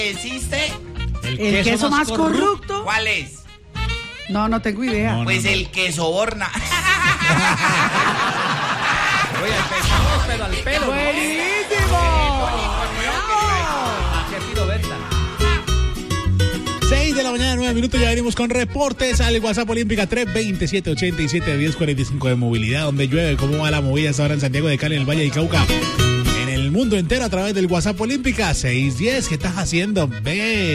¿Existe? ¿El queso más corrupto? ¿Cuál es? No tengo idea. Pues el que soborna. Oye, empezamos, pero al pelo. ¡Buenísimo! ¿A qué tiro Berta? 6 de la mañana, 9 minutos, ya venimos con reportes al WhatsApp Olímpica 327-87-1045 de movilidad, donde llueve, cómo va la movida hasta ahora en Santiago de Cali, en el Valle del Cauca, en el mundo entero a través del WhatsApp Olímpica 610. ¿Qué estás haciendo? Ve.